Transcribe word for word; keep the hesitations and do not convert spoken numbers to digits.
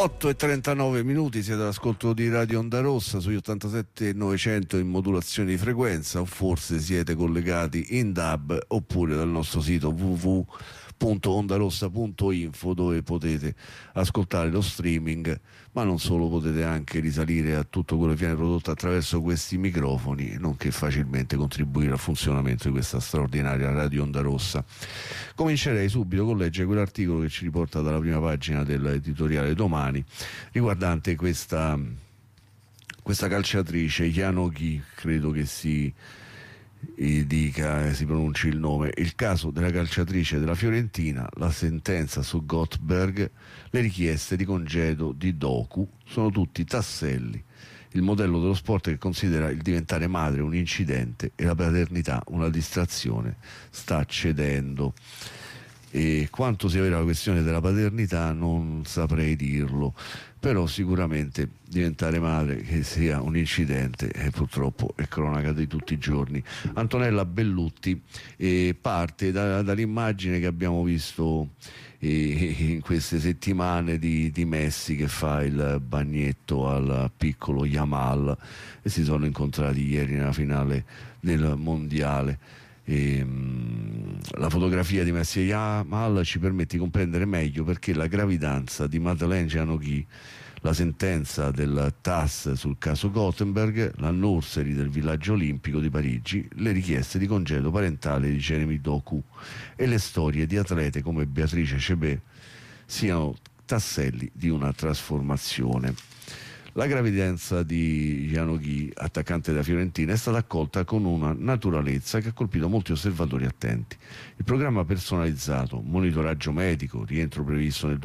otto e trentanove minuti, siete all'ascolto di Radio Onda Rossa sugli ottantasette novecento in modulazione di frequenza, o forse siete collegati in D A B oppure dal nostro sito w w w punto ondarossa punto info, dove potete ascoltare lo streaming, ma non solo, potete anche risalire a tutto quello che viene prodotto attraverso questi microfoni, nonché facilmente contribuire al funzionamento di questa straordinaria Radio Onda Rossa. Comincerei subito con leggere quell'articolo che ci riporta dalla prima pagina dell'editoriale Domani, riguardante questa, questa calciatrice Yanoghi, credo che si dica, si pronunci il nome, il caso della calciatrice della Fiorentina, la sentenza su Gottberg, le richieste di congedo di Doku, sono tutti tasselli. Il modello dello sport che considera il diventare madre un incidente e la paternità una distrazione sta cedendo. E quanto sia vera la questione della paternità non saprei dirlo, però sicuramente diventare madre che sia un incidente e purtroppo è cronaca di tutti i giorni. Antonella Bellutti eh, parte da, dall'immagine che abbiamo visto eh, in queste settimane di, di Messi che fa il bagnetto al piccolo Yamal, e si sono incontrati ieri nella finale del mondiale. E, um, la fotografia di Messi e Yamal ci permette di comprendere meglio perché la gravidanza di Madeleine Yanoghi, la sentenza del T A S sul caso Gothenburg, la nursery del villaggio olimpico di Parigi, le richieste di congedo parentale di Jeremy Doku e le storie di atlete come Beatrice Cebè siano tasselli di una trasformazione. La gravidanza di Yanoghi, attaccante della Fiorentina, è stata accolta con una naturalezza che ha colpito molti osservatori attenti. Il programma personalizzato, monitoraggio medico, rientro previsto nel